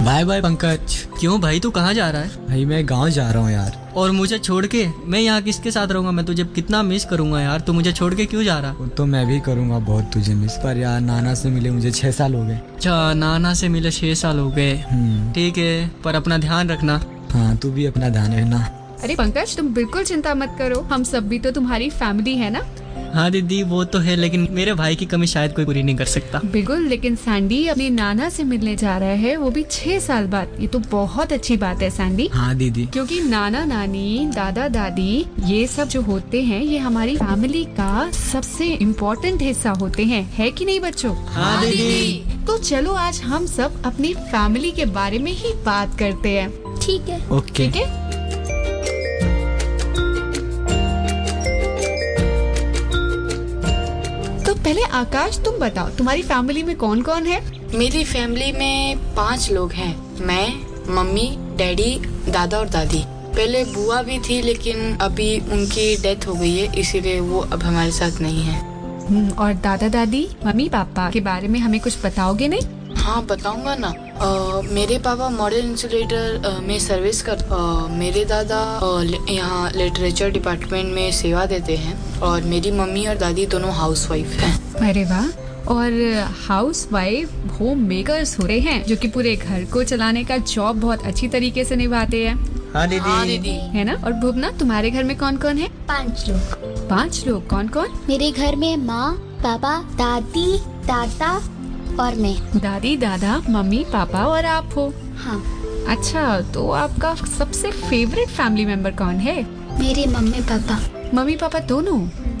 Bye bye Pankaj. क्यों भाई, तू कहाँ जा रहा है? भाई मैं गांव जा रहा हूँ यार। और मुझे छोड़ के? मैं यहाँ किसके साथ रहूंगा? मैं तुझे कितना मिस करूंगा यार। तू मुझे छोड़ के क्यों जा रहा? वो तो मैं भी करूँगा बहुत तुझे मिस, पर यार नाना से मिले मुझे 6 साल हो गए। अच्छा, नाना से मिले 6 साल हो गए। ठीक है, पर अपना ध्यान रखना। हाँ, तू भी अपना ध्यान रखना। अरे पंकज, तुम बिल्कुल चिंता मत करो, हम सब भी तो तुम्हारी फैमिली है ना। हाँ दीदी, वो तो है, लेकिन मेरे भाई की कमी शायद कोई पूरी नहीं कर सकता। बिल्कुल, लेकिन सैंडी अपने नाना से मिलने जा रहा है, वो भी 6 साल बाद। ये तो बहुत अच्छी बात है सैंडी। हाँ दीदी, क्योंकि नाना नानी, दादा दादी, ये सब जो होते हैं ये हमारी फैमिली का सबसे इम्पोर्टेंट हिस्सा होते हैं, है कि नहीं बच्चों? हाँ दीदी। तो चलो आज हम सब अपनी फैमिली के बारे में ही बात करते हैं। ठीक है। ओके। ठीक है। तो पहले आकाश, तुम बताओ तुम्हारी फैमिली में कौन कौन है? मेरी फैमिली में 5 लोग हैं। मैं, मम्मी, डैडी, दादा और दादी। पहले बुआ भी थी, लेकिन अभी उनकी डेथ हो गई है, इसीलिए वो अब हमारे साथ नहीं है। और दादा दादी, मम्मी पापा के बारे में हमें कुछ बताओगे नहीं? हाँ बताऊंगा ना। मेरे पापा मॉडल इंसुलेटर में सर्विस कर। मेरे दादा यहाँ लिटरेचर डिपार्टमेंट में सेवा देते हैं। और मेरी मम्मी और दादी दोनों हाउसवाइफ हैं। अरे वाह। और हाउसवाइफ होम मेकर्स हो रहे हैं, जो कि पूरे घर को चलाने का जॉब बहुत अच्छी तरीके से निभाते हैं। हाँ दीदी। हाँ दीदी। है ना। और भुवना, तुम्हारे घर में कौन कौन है? 5 लोग। 5 लोग? कौन कौन? मेरे घर में माँ, पापा, दादी, दादा और मैं। दादी, दादा, मम्मी, पापा और आप हो। हाँ। अच्छा, तो आपका सबसे फेवरेट फैमिली मेंबर कौन है? मेरे मम्मी पापा मम्मी पापा दोनों?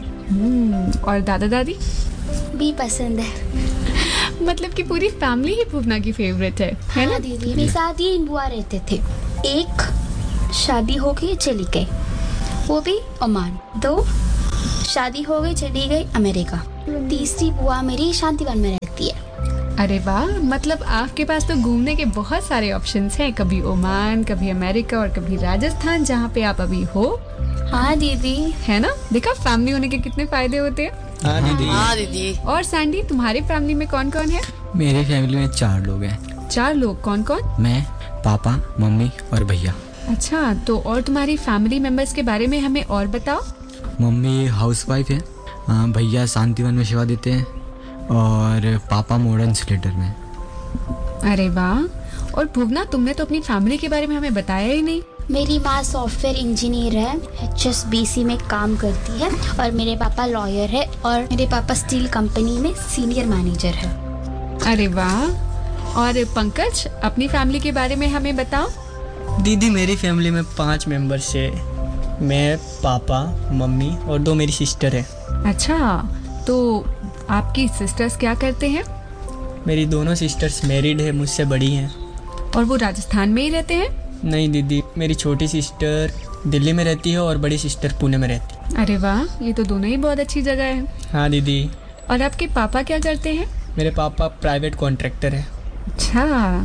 और दादा दादी भी पसंद है। मतलब कि पूरी फैमिली ही भुवना की फेवरेट है ना? हाँ दीदी, मेरे साथ 3 बुआ रहते थे। एक शादी हो गई चली गई, वो भी ओमान। 2 शादी हो गई चली गई अमेरिका। तीसरी बुआ मेरी शांतिवन में रहती है। अरे वाह, मतलब आपके पास तो घूमने के बहुत सारे ऑप्शंस हैं। कभी ओमान, कभी अमेरिका और कभी राजस्थान, जहाँ पे आप अभी हो। हाँ दीदी। है ना। देखा फैमिली होने के कितने फायदे होते हैं। हाँ दीदी। हाँ दीदी। और सैंडी, तुम्हारी फैमिली में कौन कौन है? मेरे फैमिली में 4 लोग हैं। 4 लोग? कौन कौन? मैं, पापा, मम्मी और भैया। अच्छा, तो और तुम्हारी फैमिली मेंबर्स के बारे में हमें और बताओ। मम्मी हाउसवाइफ है, भैया शांतिवन में सेवा देते हैं और पापा मॉडर्न इंसुलेटर में। अरे वाह। और भुवना, तुमने तो अपनी फैमिली के बारे में हमें बताया ही नहीं। मेरी माँ सॉफ्टवेयर इंजीनियर है, HSBC में काम करती है। और मेरे पापा लॉयर है। और मेरे पापा स्टील कंपनी में सीनियर मैनेजर है। अरे वाह। और पंकज, अपनी फैमिली के बारे में हमें बताओ। दीदी, मेरी फैमिली में 5 मेंबर्स है। मैं, पापा, मम्मी और 2 मेरी सिस्टर है। अच्छा, तो आपकी सिस्टर्स क्या करते हैं? मेरी दोनों सिस्टर्स मैरिड है, मुझसे बड़ी हैं। और वो राजस्थान में ही रहते हैं? नहीं दीदी, मेरी छोटी सिस्टर दिल्ली में रहती है और बड़ी सिस्टर पुणे में रहती है। अरे वाह, ये तो दोनों ही बहुत अच्छी जगह है। हाँ दीदी। और आपके पापा क्या करते हैं? मेरे पापा प्राइवेट कॉन्ट्रैक्टर है। अच्छा।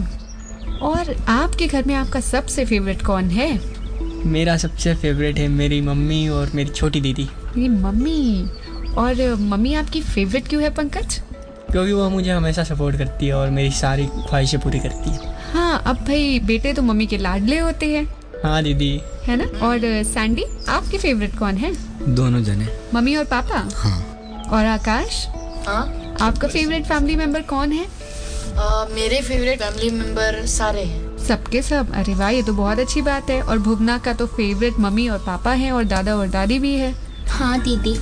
और आपके घर में आपका सबसे फेवरेट कौन है? मेरा सबसे फेवरेट है मेरी मम्मी और मेरी छोटी दीदी। ये मम्मी। और मम्मी आपकी फेवरेट क्यों है पंकज? क्योंकि वो मुझे हमेशा सपोर्ट करती है और मेरी सारी ख्वाहिशें पूरी करती है। हाँ, अब भाई बेटे तो मम्मी के लाडले होते हैं। हाँ दीदी। है ना। और सैंडी, आपकी फेवरेट कौन है? दोनों जने। मम्मी और पापा? हाँ। और आकाश, हाँ। आपका फेवरेट फैमिली मेंबर कौन है? मेरे फेवरेट फैमिली मेंबर सारे हैं। सबके सब? अरे वाह, ये तो बहुत अच्छी बात है। और भुवना का तो फेवरेट मम्मी और पापा हैं और दादा और दादी भी है। हाँ दीदी।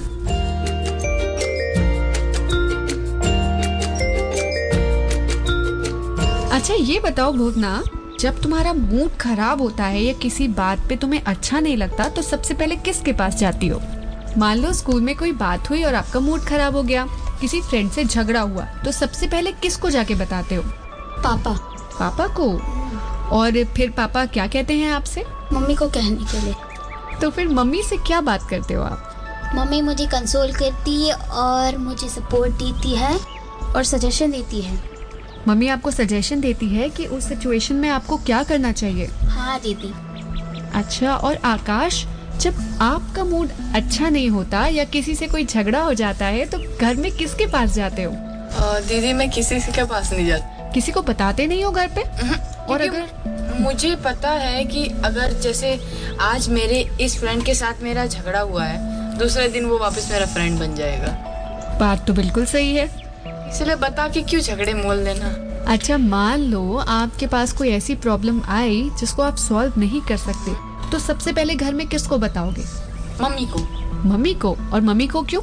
अच्छा, ये बताओ भुवना, जब तुम्हारा मूड खराब होता है या किसी बात पे तुम्हें अच्छा नहीं लगता, तो सबसे पहले किसके पास जाती हो? मान लो स्कूल में कोई बात हुई और आपका मूड खराब हो गया, किसी फ्रेंड से झगड़ा हुआ, तो सबसे पहले किसको जाके बताते हो? पापा। पापा को? और फिर पापा क्या कहते हैं आपसे? मम्मी को कहने के लिए। तो फिर मम्मी से क्या बात करते हो आप? मम्मी मुझे कंसोल करती है और मुझे सपोर्ट देती है और सजेशन देती है। मम्मी आपको सजेशन देती है कि उस सिचुएशन में आपको क्या करना चाहिए? हाँ दीदी। अच्छा, और आकाश, जब आपका मूड अच्छा नहीं होता या किसी से कोई झगड़ा हो जाता है, तो घर में किसके पास जाते हो? दीदी, मैं किसी के पास नहीं जाती। किसी को बताते नहीं हो घर पे? और क्योंकि अगर मुझे पता है कि अगर जैसे आज मेरे इस फ्रेंड के साथ मेरा झगड़ा हुआ है, दूसरे दिन वो वापस मेरा फ्रेंड बन जाएगा। बात तो बिल्कुल सही है। इसलिए बता के क्यों झगड़े मोल देना। अच्छा, मान लो आपके पास कोई ऐसी प्रॉब्लम आई जिसको आप सॉल्व नहीं कर सकते, तो सबसे पहले घर में किसको बताओगे? मम्मी को। मम्मी को? और मम्मी को क्यों?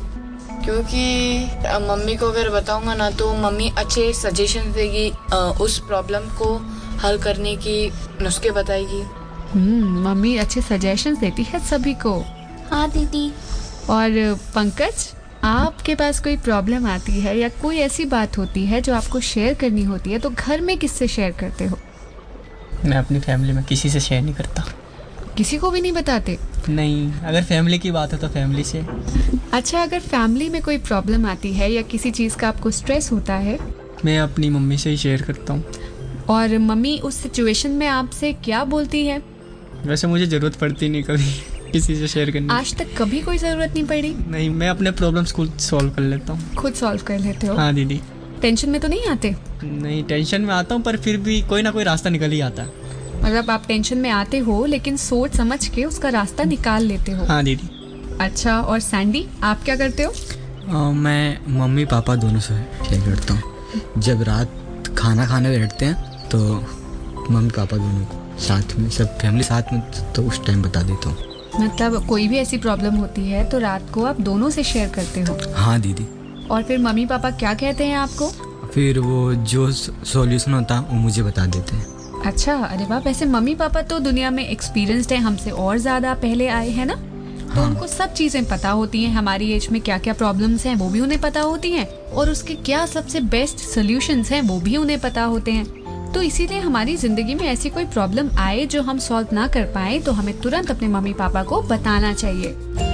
क्योंकि मम्मी को अगर बताऊंगा ना तो मम्मी अच्छे सजेशन देगी, उस प्रॉब्लम को हल करने की नुस्खे बताएगी। मम्मी अच्छे सजेशंस देती है सभी को। हाँ दीदी। और पंकज, आपके पास कोई प्रॉब्लम आती है या कोई ऐसी बात होती है जो आपको शेयर करनी होती है, तो घर में किससे शेयर करते हो? मैं अपनी फैमिली में किसी से शेयर नहीं करता। किसी को भी नहीं बताते? नहीं, अगर फैमिली की बात है तो फैमिली से। अच्छा, अगर फैमिली में कोई प्रॉब्लम आती है या किसी चीज़ का आपको स्ट्रेस होता है, मैं अपनी मम्मी से ही शेयर करता हूँ। और मम्मी उस सिचुएशन में आपसे क्या बोलती है? वैसे मुझे ज़रूरत पड़ती नहीं कभी किसी से शेयर करने। आज तक कभी कोई ज़रूरत नहीं पड़ी? नहीं, मैं अपने प्रॉब्लम्स खुद सॉल्व कर लेता हूँ। खुद सॉल्व कर लेते हो? हाँ दीदी। टेंशन में तो नहीं आते? नहीं, टेंशन में आता हूँ, पर फिर भी कोई ना कोई रास्ता निकल ही आता है। मतलब आप टेंशन में आते हो लेकिन सोच समझ के उसका रास्ता निकाल लेते हो? हाँ दीदी। अच्छा, और सैंडी, आप क्या करते हो? मैं मम्मी पापा दोनों से शेयर करता हूँ। जब रात खाना खाने बैठते हैं तो मम्मी पापा दोनों को साथ में, सब फैमिली साथ में, तो उस टाइम बता देता हूँ। मतलब कोई भी ऐसी प्रॉब्लम होती है तो रात को आप दोनों से शेयर करते हो? हाँ दीदी। और फिर मम्मी पापा क्या कहते हैं आपको? फिर वो जो सॉल्यूशन होता है वो मुझे बता देते हैं। अच्छा, अरे वाह। वैसे मम्मी पापा तो दुनिया में एक्सपीरियंस्ड है, हमसे और ज़्यादा पहले आए हैं ना, तो उनको सब चीज़ें पता होती हैं। हमारी एज में क्या क्या प्रॉब्लम्स हैं वो भी उन्हें पता होती हैं, और उसके क्या सबसे बेस्ट सोल्यूशंस हैं वो भी उन्हें पता होते हैं। तो इसीलिए हमारी ज़िंदगी में ऐसी कोई प्रॉब्लम आए जो हम सॉल्व ना कर पाए तो हमें तुरंत अपने मम्मी पापा को बताना चाहिए।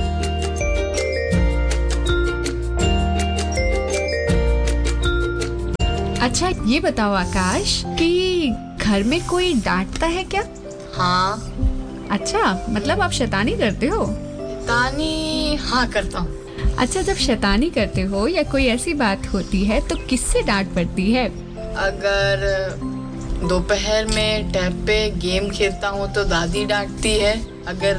अच्छा, ये बताओ आकाश कि घर में कोई डांटता है क्या? हाँ। अच्छा, मतलब आप शैतानी करते हो? तानी हाँ करता हूँ। अच्छा, जब शैतानी करते हो या कोई ऐसी बात होती है तो किससे डांट पड़ती है? अगर दोपहर में टैब पे गेम खेलता हूँ तो दादी डांटती है। अगर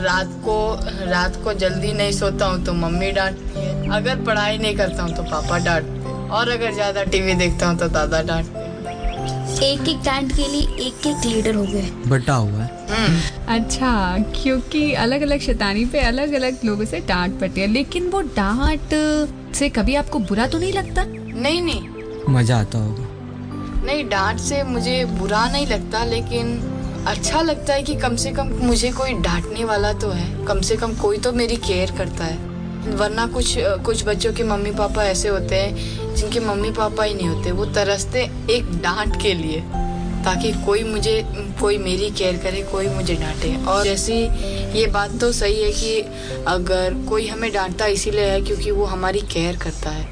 रात को जल्दी नहीं सोता हूँ तो मम्मी डांटती है। अगर पढ़ाई नहीं करता हूँ तो पापा डांटते हैं। और अगर ज्यादा टीवी देखता हूँ तो दादा डांटते हैं। एक एक डांट के लिए एक एक लीडर हो गए। बटा हुआ है। अच्छा, क्योंकि अलग अलग शैतानी पे अलग अलग लोगों से डांट पड़ती है। लेकिन वो डांट से कभी आपको बुरा तो नहीं लगता? नहीं, मजा आता होगा। नहीं, डांट से मुझे बुरा नहीं लगता, लेकिन अच्छा लगता है कि कम से कम मुझे कोई डांटने वाला तो है, कम से कम कोई तो मेरी केयर करता है। वरना कुछ बच्चों के मम्मी पापा ऐसे होते हैं जिनके मम्मी पापा ही नहीं होते, वो तरसते एक डांट के लिए ताकि कोई मेरी केयर करे, कोई मुझे डांटे। और जैसी ये बात तो सही है कि अगर कोई हमें डांटता इसीलिए है क्योंकि वो हमारी केयर करता है,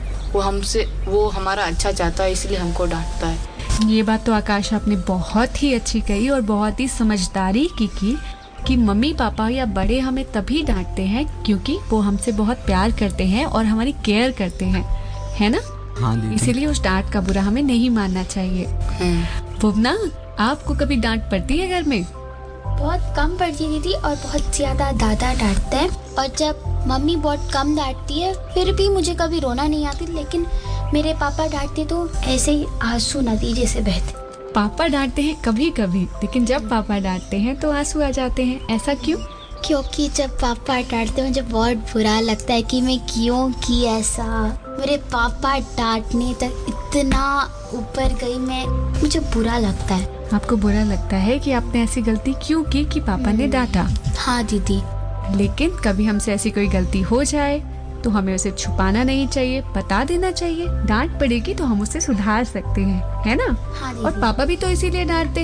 वो हमारा अच्छा चाहता है, इसलिए हमको डांटता है। ये बात तो आकाश आपने बहुत ही अच्छी कही और बहुत ही समझदारी की कि मम्मी पापा या बड़े हमें तभी डांटते हैं क्योंकि वो हमसे बहुत प्यार करते हैं और हमारी केयर करते हैं, है ना? हाँ दीदी। इसीलिए उस डांट का बुरा हमें नहीं मानना चाहिए। भुवना, आपको कभी डांट पड़ती है घर में? बहुत कम पड़ती है दीदी, और बहुत ज्यादा दादा डांटते हैं। और जब मम्मी बहुत कम डांटती है फिर भी मुझे कभी रोना नहीं आती, लेकिन मेरे पापा डांटते तो ऐसे ही आंसू नदी जैसे बहते। पापा डांटते हैं कभी कभी, लेकिन जब पापा डांटते हैं तो आंसू आ जाते हैं, ऐसा क्यों? क्योंकि जब पापा डांटते हैं मुझे बहुत बुरा लगता है कि मैं क्यों की ऐसा। मेरे पापा डांटने तक इतना ऊपर गई मुझे बुरा लगता है। आपको बुरा लगता है कि आपने ऐसी गलती क्यों की कि पापा ने डांटा? हाँ दीदी। लेकिन कभी हमसे ऐसी कोई गलती हो जाए तो हमें उसे छुपाना नहीं चाहिए, बता देना चाहिए। डांट पड़ेगी तो हम उसे सुधार सकते हैं, है ना? हाँ दीदी। और पापा भी तो इसीलिए डांटते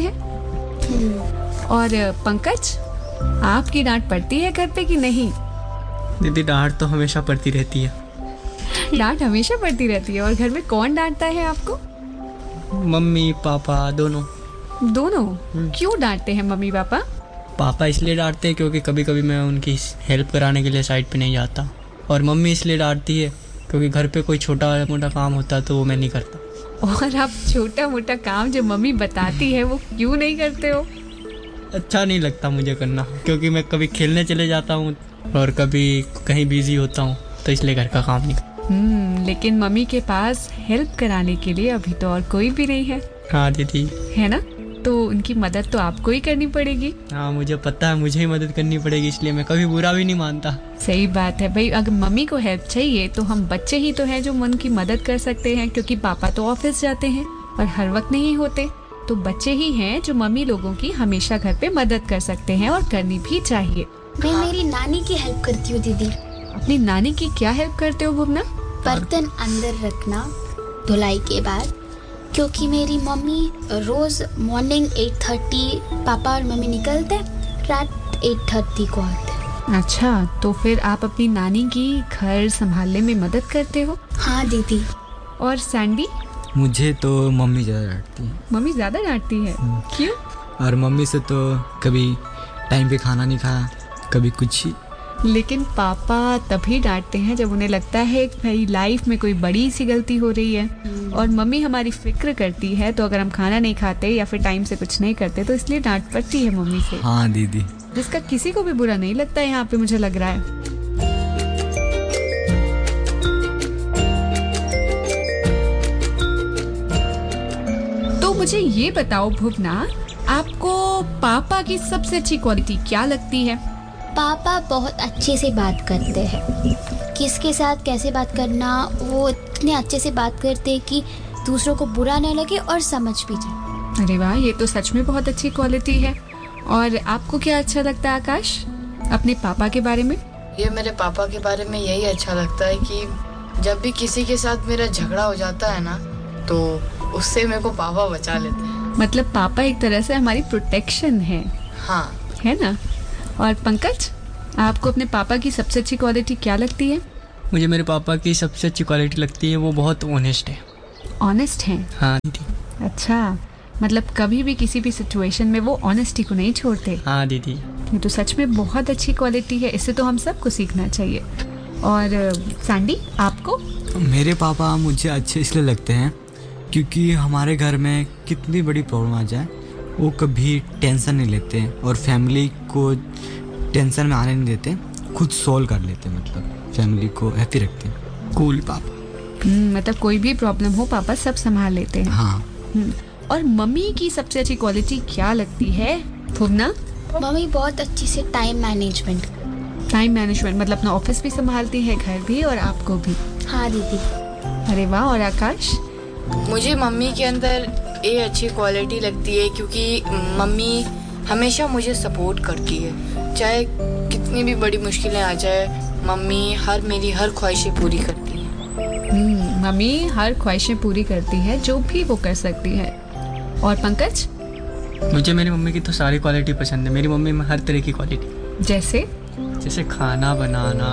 हैं। और पंकज, आपकी डांट पड़ती है घर पे कि नहीं? दीदी, डांट तो हमेशा पड़ती रहती है। डांट हमेशा पड़ती रहती है। और घर में कौन डांटता है आपको? मम्मी पापा दोनों। क्यों डांटते हैं मम्मी पापा? पापा इसलिए डांटते हैं क्योंकि कभी कभी मैं उनकी हेल्प कराने के लिए साइड पे नहीं जाता, और मम्मी इसलिए डांटती है क्योंकि घर पे कोई छोटा मोटा काम होता है तो वो मैं नहीं करता। और आप छोटा मोटा काम जो मम्मी बताती है वो क्यों नहीं करते हो? अच्छा नहीं लगता मुझे करना, क्योंकि मैं कभी खेलने चले जाता हूँ और कभी कहीं बिजी होता हूँ, तो इसलिए घर का काम नहीं। लेकिन मम्मी के पास हेल्प कराने के लिए अभी तो और कोई भी नहीं है। हाँ दीदी। है ना? तो उनकी मदद तो आपको ही करनी पड़ेगी। हाँ मुझे पता है, मुझे ही मदद करनी पड़ेगी, इसलिए मैं कभी बुरा भी नहीं मानता। सही बात है भाई, अगर मम्मी को हेल्प चाहिए तो हम बच्चे ही तो हैं जो उनकी मदद कर सकते हैं, क्योंकि पापा तो ऑफिस जाते हैं और हर वक्त नहीं होते। तो बच्चे ही हैं जो मम्मी लोगों की हमेशा घर पे मदद कर सकते हैं और करनी भी चाहिए। मैं मेरी नानी की हेल्प करती हूँ दीदी। अपनी नानी की क्या हेल्प करते हो भुवना? बर्तन अंदर रखना धुलाई के बाद, क्योंकि मेरी मम्मी रोज मॉर्निंग 8:30 पापा और मम्मी निकलते, रात 8:30 को आते। अच्छा, तो फिर आप अपनी नानी की घर संभालने में मदद करते हो? हाँ दीदी। और सैंडी? मुझे तो मम्मी ज़्यादा डांटती है। मम्मी ज़्यादा डांटती है? क्यों? और मम्मी से तो कभी टाइम पे खाना नहीं खाया, कभी कुछ ही। लेकिन पापा तभी डांटते हैं जब उन्हें लगता है कि भाई लाइफ में कोई बड़ी सी गलती हो रही है। और मम्मी हमारी फिक्र करती है, तो अगर हम खाना नहीं खाते या फिर टाइम से कुछ नहीं करते तो इसलिए डांट पड़ती है मम्मी से। हाँ दीदी। जिसका किसी को भी बुरा नहीं लगता है यहाँ पे, मुझे लग रहा है। तो मुझे ये बताओ भुवना, आपको पापा की सबसे अच्छी क्वालिटी क्या लगती है? पापा बहुत अच्छे से बात करते हैं। किसके साथ कैसे बात करना, वो इतने अच्छे से बात करते हैं कि दूसरों को बुरा न लगे और समझ भी जाए। अरे वाह, ये तो सच में बहुत अच्छी क्वालिटी है। और आपको क्या अच्छा लगता है आकाश अपने पापा के बारे में? ये मेरे पापा के बारे में यही अच्छा लगता है कि जब भी किसी के साथ मेरा झगड़ा हो जाता है ना, तो उससे मेरे को पापा बचा लेते हैं। मतलब पापा एक तरह से हमारी प्रोटेक्शन है। हाँ। है ना? और पंकज, आपको अपने पापा की सबसे अच्छी क्वालिटी क्या लगती है? मुझे मेरे पापा की सबसे अच्छी क्वालिटी लगती है, वो बहुत ऑनेस्ट है। ऑनेस्ट हैं? हाँ दीदी। अच्छा, मतलब कभी भी किसी भी सिचुएशन में वो ऑनेस्टी को नहीं छोड़ते। हाँ दीदी। ये तो सच में बहुत अच्छी क्वालिटी है, इससे तो हम सबको सीखना चाहिए। और सैंडी, आपको? मेरे पापा मुझे अच्छे इसलिए लगते हैं क्योंकि हमारे घर में कितनी बड़ी प्रॉब्लम आ जाए वो कभी टेंशन नहीं लेते हैं और फैमिली को टेंशन में आने नहीं देते, खुद सॉल्व कर लेते हैं, मतलब फैमिली को हैप्पी रखते हैं। कूल पापा। मतलब कोई भी प्रॉब्लम हो पापा सब संभाल लेते हैं। हाँ। और मम्मी की सबसे अच्छी क्वालिटी क्या लगती है भुवना? मम्मी बहुत अच्छी से टाइम मैनेजमेंट मतलब अपना ऑफिस भी संभालती है, घर भी और आपको भी। हाँ दीदी। अरे वाह। और आकाश? मुझे मम्मी के अंदर ये अच्छी क्वालिटी लगती है क्योंकि मम्मी हमेशा मुझे सपोर्ट करती है, चाहे कितनी भी बड़ी मुश्किलें आ जाए, मम्मी मेरी हर ख्वाहिशें पूरी करती है। मम्मी हर ख्वाहिशें पूरी करती है जो भी वो कर सकती है। और पंकज? मुझे मेरी मम्मी की तो सारी क्वालिटी पसंद है। मेरी मम्मी में हर तरह की क्वालिटी, जैसे खाना बनाना,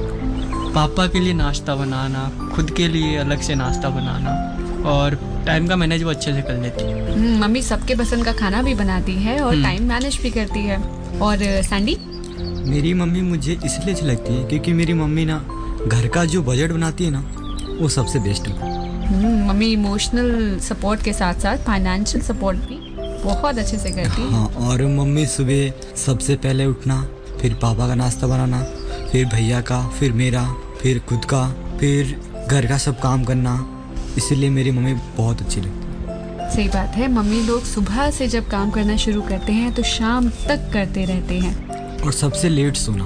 पापा के लिए नाश्ता बनाना, खुद के लिए अलग से नाश्ता बनाना, और टाइम का मैनेज वो अच्छे से कर लेती है। मम्मी सबके पसंद का खाना भी बनाती है और टाइम मैनेज भी करती है। और सैंडी? मेरी मम्मी मुझे इसलिए अच्छी लगती है क्योंकि मेरी मम्मी ना घर का जो बजट बनाती है ना वो सबसे बेस्ट है। मम्मी इमोशनल सपोर्ट के साथ साथ फाइनेंशियल सपोर्ट भी बहुत अच्छे से करती है। हाँ, और मम्मी सुबह सबसे पहले उठना, फिर पापा का नाश्ता बनाना, फिर भैया का, फिर मेरा, फिर खुद का, फिर घर का सब काम करना, इसलिए मेरी मम्मी बहुत अच्छी लगती है। सही बात है, मम्मी लोग सुबह से जब काम करना शुरू करते हैं तो शाम तक करते रहते हैं। और सबसे लेट सोना।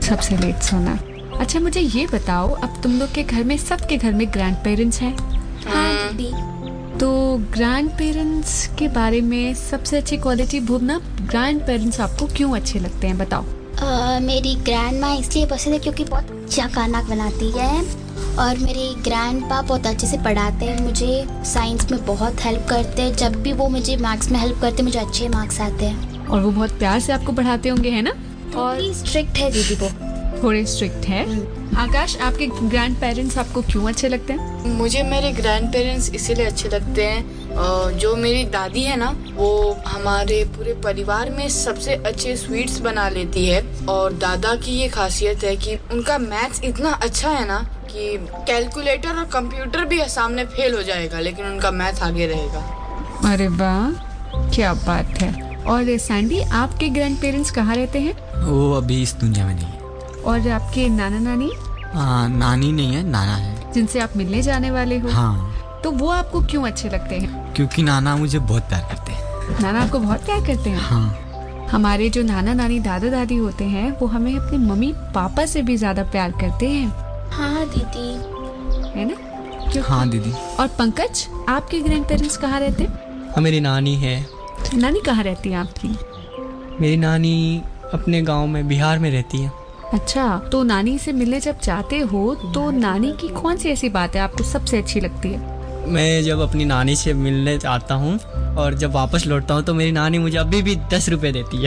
अच्छा मुझे ये बताओ, अब तुम लोग के घर में, सबके घर में ग्रैंड पेरेंट्स हैं? हाँ दीदी। तो ग्रैंड पेरेंट्स के बारे में सबसे अच्छी क्वालिटी भुवना, ग्रैंड पेरेंट्स आपको क्यों अच्छे लगते हैं बताओ? मेरी ग्रैंड माँ इसलिए पसंद है क्योंकि बहुत अच्छा खाना बनाती है, और मेरे ग्रैंड पा बहुत अच्छे से पढ़ाते हैं, मुझे साइंस में बहुत हेल्प करते हैं। जब भी वो मुझे मैथ्स में हेल्प करते हैं मुझे अच्छे मार्क्स आते हैं। और वो बहुत प्यार से आपको पढ़ाते होंगे, है ना? और स्ट्रिक्ट है दीदी, वो थोड़े स्ट्रिक्ट है। आकाश, आपके ग्रैंड पेरेंट्स आपको क्यों अच्छे लगते हैं? मुझे मेरे ग्रैंड पेरेंट्स इसीलिए अच्छे लगते हैं, जो मेरी दादी है ना, वो हमारे पूरे परिवार में सबसे अच्छे स्वीट्स बना लेती है। और दादा की ये खासियत है कि उनका मैथ्स इतना अच्छा है ना कि कैलकुलेटर और कंप्यूटर भी सामने फेल हो जाएगा, लेकिन उनका मैथ आगे रहेगा। अरे वाह, क्या बात है। और सैंडी, आपके ग्रैंड पेरेंट्स कहाँ रहते हैं? वो अभी इस दुनिया में नहीं है। और आपके नाना नानी? नानी नहीं है, नाना है, जिनसे आप मिलने जाने वाले हो। हाँ। तो वो आपको क्यों अच्छे लगते हैं? क्योंकि नाना मुझे बहुत प्यार करते हैं। नाना आपको बहुत प्यार करते हैं? हाँ। हमारे जो नाना नानी दादा दादी होते हैं वो हमें अपने मम्मी पापा से भी ज्यादा प्यार करते हैं। हाँ दीदी, है ना? हाँ दीदी। और पंकज, आपके ग्रैंड पेरेंट्स कहाँ रहते हैं? मेरी नानी है। नानी कहाँ रहती है आपकी? मेरी नानी अपने गांव में, बिहार में रहती है। अच्छा, तो नानी से मिलने जब जाते हो तो नानी की कौन सी ऐसी बात है आपको सबसे अच्छी लगती है? मैं जब अपनी नानी से मिलने आता हूँ और जब वापस लौटता हूँ तो मेरी नानी मुझे अभी भी 10 रुपए देती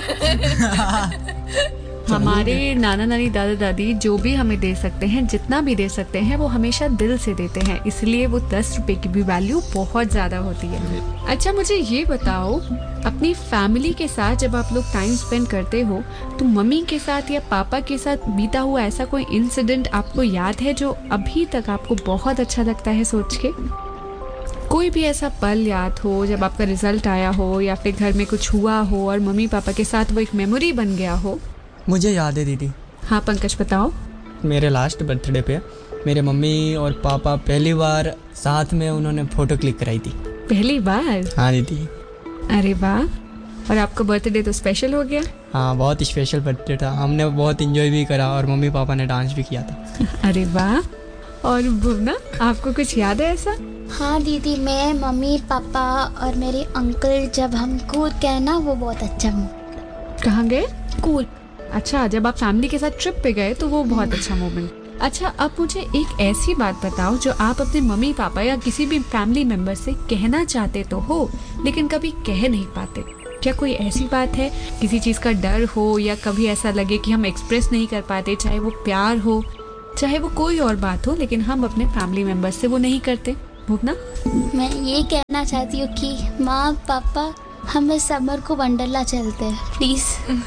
है। हमारे नाना नानी दादा दादी जो भी हमें दे सकते हैं, जितना भी दे सकते हैं, वो हमेशा दिल से देते हैं, इसलिए वो 10 रुपए की भी वैल्यू बहुत ज्यादा होती है। अच्छा, मुझे ये बताओ, अपनी फैमिली के साथ जब आप लोग टाइम स्पेंड करते हो तो मम्मी के साथ या पापा के साथ बीता हुआ ऐसा कोई इंसिडेंट आपको याद है जो अभी तक आपको बहुत अच्छा लगता है सोच के? कोई भी ऐसा पल याद हो जब आपका रिजल्ट आया हो या फिर घर में कुछ हुआ हो और मम्मी पापा के साथ वो एक मेमोरी बन गया हो? मुझे याद है दीदी। हाँ पंकज, बताओ। मेरे लास्ट बर्थडे पे मेरे मम्मी और पापा पहली बार साथ में उन्होंने फोटो क्लिक कराई थी। पहली बार? हाँ दीदी। अरे वाह, और आपका बर्थडे तो स्पेशल हो गया। हाँ, बहुत स्पेशल बर्थडे था, हमने बहुत इंजॉय भी करा और मम्मी पापा ने डांस भी किया था। अरे वाह। और भुवना, आपको कुछ याद है ऐसा? हाँ दीदी, मैं, मम्मी पापा और मेरे अंकल जब हम कूद गए ना, वो बहुत अच्छा। कहाँ गए? कूद। अच्छा, जब आप फैमिली के साथ ट्रिप पे गए तो वो बहुत अच्छा मोमेंट। अच्छा, अब मुझे एक ऐसी बात बताओ जो आप अपने मम्मी पापा या किसी भी फैमिली मेंबर से कहना चाहते तो हो लेकिन कभी कह नहीं पाते। क्या कोई ऐसी बात है, किसी चीज का डर हो या कभी ऐसा लगे कि हम एक्सप्रेस नहीं कर पाते, चाहे वो प्यार हो चाहे वो कोई और बात हो, लेकिन हम अपने फैमिली मेंबर से वो नहीं करते? भूखना, मैं ये कहना चाहती हूँ कि माँ पापा, हमें समर को वंडरला चलते हैं प्लीज।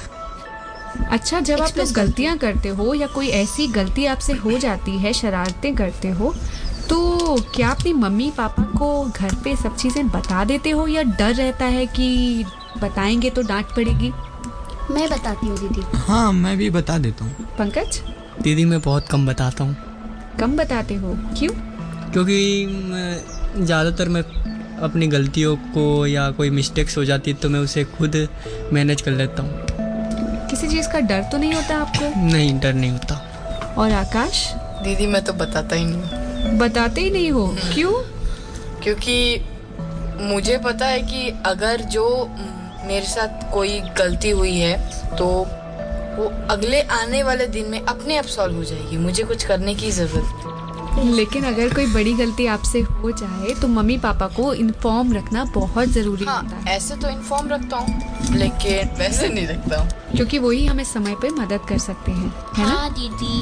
अच्छा, जब आप लोग गलतियां करते हो या कोई ऐसी गलती आपसे हो जाती है, शरारतें करते हो, तो क्या अपनी मम्मी पापा को घर पे सब चीजें बता देते हो या डर रहता है कि बताएंगे तो डांट पड़ेगी? मैं बताती हूँ दीदी। हाँ, मैं भी बता देता हूँ। पंकज? दीदी, मैं बहुत कम बताता हूँ। कम बताते हो? क्यों? क्योंकि ज़्यादातर मैं अपनी गलतियों को या कोई मिस्टेक्स हो जाती है तो मैं उसे खुद मैनेज कर लेता हूँ। किसी चीज का डर तो नहीं होता आपको? नहीं, डर नहीं होता। और आकाश? दीदी, मैं तो बताता ही नहीं। बताते ही नहीं हो? क्यों? क्योंकि मुझे पता है कि अगर जो मेरे साथ कोई गलती हुई है तो वो अगले आने वाले दिन में अपने आप सॉल्व हो जाएगी, मुझे कुछ करने की जरूरत नहीं। लेकिन अगर कोई बड़ी गलती आपसे हो जाए तो मम्मी पापा को इन्फॉर्म रखना बहुत जरूरी होता है। ऐसे तो इन्फॉर्म रखता हूँ लेकिन वैसे नहीं रखता हूँ, क्योंकि वही हमें समय पे मदद कर सकते हैं, है ना? हाँ दीदी।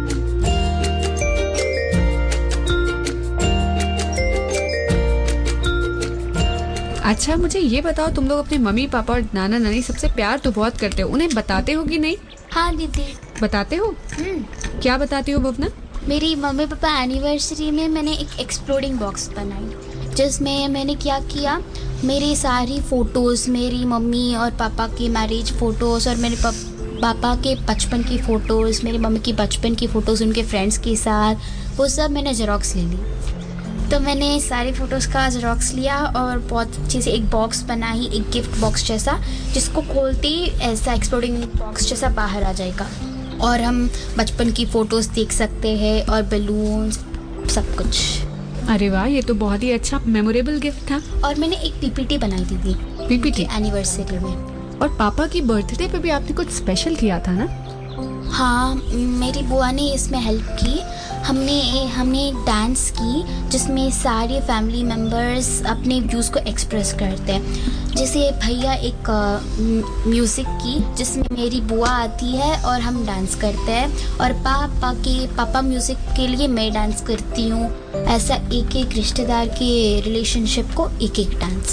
अच्छा, मुझे ये बताओ, तुम लोग अपने मम्मी पापा और नाना नानी सबसे प्यार तो बहुत करते हो, उन्हें बताते हो कि नहीं? हाँ दीदी। बताते हो? क्या बताते हो भवना? मेरी मम्मी पापा एनिवर्सरी में मैंने एक एक्सप्लोडिंग बॉक्स बनाई जिसमें मैंने क्या किया, मेरी सारी फ़ोटोज़, मेरी मम्मी और पापा की मैरिज फ़ोटोज़ और मेरे पापा के बचपन की फ़ोटोज़, मेरी मम्मी की बचपन की फ़ोटोज़ उनके फ्रेंड्स के साथ, वो सब मैंने जेरोक्स ले ली। तो मैंने सारी फ़ोटोज़ का जेरोक्स लिया और बहुत अच्छे से एक बॉक्स बनाई, एक गिफ्ट बॉक्स जैसा, जिसको खोलते ही ऐसा एक्सप्लोडिंग बॉक्स जैसा बाहर आ जाएगा और हम बचपन की फ़ोटोज़ देख सकते हैं और बलून्स, सब कुछ। अरे वाह, ये तो बहुत ही अच्छा मेमोरेबल गिफ्ट था। और मैंने एक पीपीटी बनाई थी पीपीटी एनिवर्सरी में। और पापा की बर्थडे पे भी आपने कुछ स्पेशल किया था ना? हाँ, मेरी बुआ ने इसमें हेल्प की। हमने डांस की जिसमें सारे फैमिली मेम्बर्स अपने व्यूज़ को एक्सप्रेस करते हैं। जैसे भैया एक म्यूज़िक की जिसमें मेरी बुआ आती है और हम डांस करते हैं, और पापा म्यूज़िक के लिए मैं डांस करती हूँ। ऐसा एक एक रिश्तेदार के रिलेशनशिप को एक एक डांस।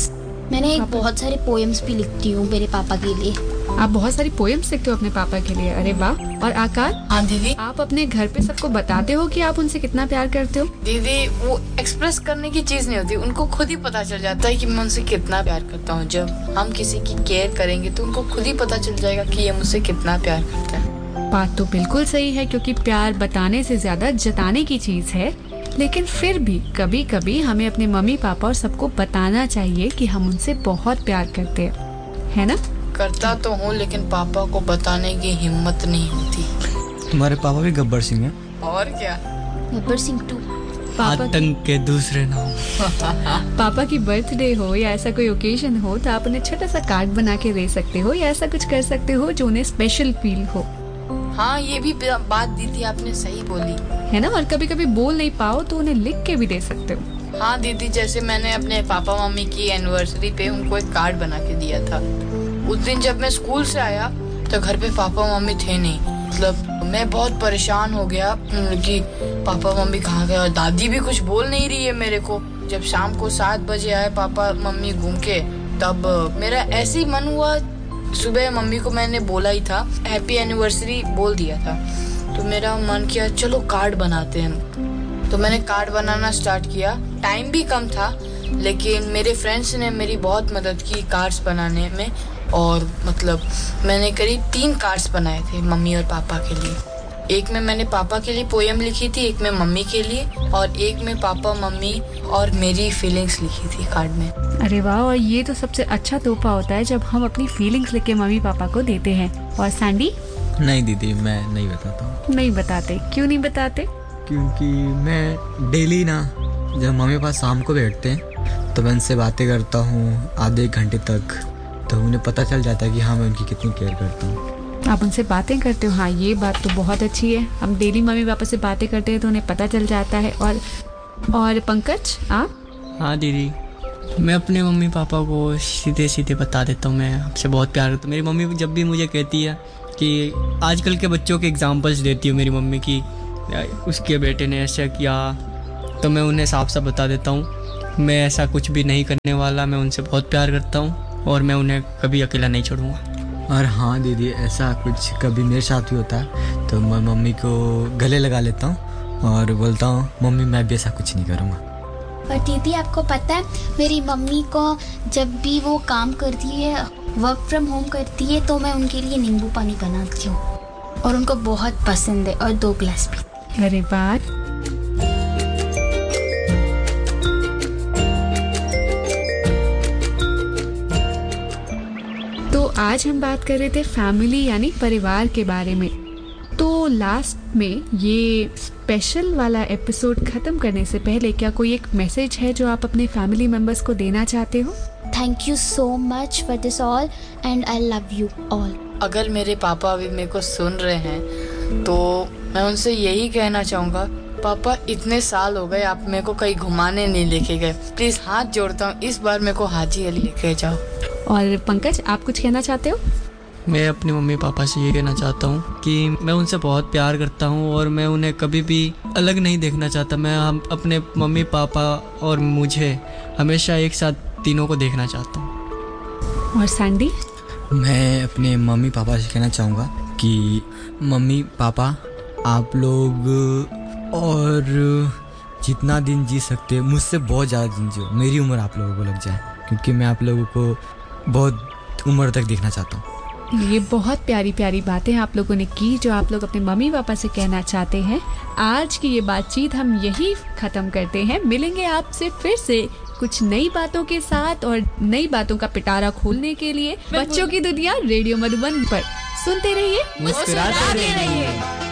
मैंने बहुत सारे पोएम्स भी लिखती हूँ मेरे पापा के लिए। आप बहुत सारी पोएम्स लिखते हो अपने पापा के लिए, अरे वाह। और आकाश, हाँ दीदी। आप अपने घर पे सबको बताते हो कि आप उनसे कितना प्यार करते हो? दीदी वो एक्सप्रेस करने की चीज नहीं होती, उनको खुद ही पता चल जाता है कि मैं उनसे कितना प्यार करता हूँ। जब हम किसी की केयर करेंगे तो उनको खुद ही पता चल जाएगा कि ये मुझसे कितना प्यार करता है। बात तो बिल्कुल सही है, क्योंकि प्यार बताने से ज्यादा जताने की चीज है। लेकिन फिर भी कभी कभी हमें अपने मम्मी पापा और सबको बताना चाहिए कि हम उनसे बहुत प्यार करते हैं, है ना? करता तो हूँ, लेकिन पापा को बताने की हिम्मत नहीं होती। तुम्हारे पापा भी गब्बर सिंह हैं? और क्या, गब्बर सिंह 2। पापा आतंक के दूसरे नाम। पापा की बर्थडे हो या ऐसा कोई ओकेजन हो तो आप उन्हें छोटा सा कार्ड बना के दे सकते हो, या ऐसा कुछ कर सकते हो जो उन्हें स्पेशल फील हो। हाँ, ये भी बात दीदी आपने सही बोली है ना? और कभी कभी बोल नहीं पाओ तो उन्हें लिख के भी दे सकते हो। हाँ दीदी, जैसे मैंने अपने पापा मम्मी की एनिवर्सरी पे उनको एक कार्ड बना के दिया था। उस दिन जब मैं स्कूल से आया तो घर पे पापा मम्मी थे नहीं। मतलब मैं बहुत परेशान हो गया कि पापा मम्मी कहाँ गए, और दादी भी कुछ बोल नहीं रही है मेरे को। जब शाम को 7 बजे आए पापा मम्मी घूम के, तब मेरा ऐसे ही मन हुआ। सुबह मम्मी को मैंने बोला ही था, हैप्पी एनिवर्सरी बोल दिया था, तो मेरा मन किया चलो कार्ड बनाते हैं। तो मैंने कार्ड बनाना स्टार्ट किया। टाइम भी कम था, लेकिन मेरे फ्रेंड्स ने मेरी बहुत मदद की कार्ड्स बनाने में। और मतलब मैंने करीब 3 कार्ड्स बनाए थे मम्मी और पापा के लिए। एक में मैंने पापा के लिए पोएम लिखी थी, एक में मम्मी के लिए, और एक में पापा मम्मी और मेरी फीलिंग्स लिखी थी कार्ड में। अरे वाह, और ये तो सबसे अच्छा तोहफा होता है जब हम अपनी फीलिंग्स लिख के मम्मी पापा को देते हैं। और सैंडी? नहीं दीदी, मैं नहीं बताता हूँ। नहीं बताते? क्यों नहीं बताते? क्योंकि मैं डेली ना, जब मम्मी पापा शाम को बैठते हैं तो मैं उनसे बातें करता हूँ आधे घंटे तक, तो उन्हें पता चल जाता है कि हाँ मैं उनकी कितनी केयर करता हूँ। आप उनसे बातें करते हो? हाँ, ये बात तो बहुत अच्छी है। हम डेली मम्मी पापा से बातें करते हैं तो उन्हें पता चल जाता है। और पंकज, आप? हाँ दीदी, मैं अपने मम्मी पापा को सीधे सीधे बता देता हूँ मैं आपसे बहुत प्यार करता हूँ। मेरी मम्मी जब भी मुझे कहती है कि आजकल के बच्चों के एग्जांपल्स देती हूँ मेरी मम्मी की, उसके बेटे ने ऐसा किया, तो मैं उन्हें साफ साफ बता देता हूँ मैं ऐसा कुछ भी नहीं करने वाला। मैं उनसे बहुत प्यार करता हूँ और मैं उन्हें कभी अकेला नहीं छोड़ूंगा। और हाँ दीदी, ऐसा कुछ कभी मेरे साथ भी होता है तो मैं मम्मी को गले लगा लेता हूँ और बोलता हूँ मम्मी मैं भी ऐसा कुछ नहीं करूँगा। और दीदी आपको पता है, मेरी मम्मी को जब भी वो काम करती है, वर्क फ्रॉम होम करती है, तो मैं उनके लिए नींबू पानी बनाती हूँ और उनको बहुत पसंद है, और 2 गिलास भी। अरे बात। तो आज हम बात कर रहे थे फैमिली यानी परिवार के बारे में। तो लास्ट में ये स्पेशल वाला एपिसोड खत्म करने से पहले क्या कोई एक मैसेज है जो आप अपने फैमिली मेंबर्स को देना चाहते हो? Thank you so much for this all and I love you all. अगर मेरे पापा अभी मेरे को सुन रहे हैं तो मैं उनसे यही कहना चाहूँगा, पापा इतने साल हो गए आप मेरे को कहीं घुमाने नहीं लेके गए, प्लीज हाथ जोड़ता हूँ इस बार मेरे को हाजी अली लेके जाओ। और पंकज, आप कुछ कहना चाहते हो? मैं अपने मम्मी पापा से ये कहना चाहता हूँ कि मैं उनसे बहुत प्यार करता हूँ और मैं उन्हें कभी भी अलग नहीं देखना चाहता। मैं अपने मम्मी पापा और मुझे हमेशा एक साथ तीनों को देखना चाहता हूँ। और सैंडी? मैं अपने मम्मी पापा से कहना चाहूँगा कि मम्मी पापा आप लोग और जितना दिन जी सकते मुझसे बहुत ज़्यादा दिन जियो, मेरी उम्र आप लोगों को लग जाए, क्योंकि मैं आप लोगों को बहुत उम्र तक देखना चाहता हूँ। ये बहुत प्यारी प्यारी बातें आप लोगों ने की जो आप लोग अपने मम्मी पापा से कहना चाहते हैं। आज की ये बातचीत हम यही खत्म करते हैं। मिलेंगे आपसे फिर से कुछ नई बातों के साथ और नई बातों का पिटारा खोलने के लिए बच्चों की दुनिया रेडियो मधुबन पर। सुनते रहिए, मुस्कुराते रहिए।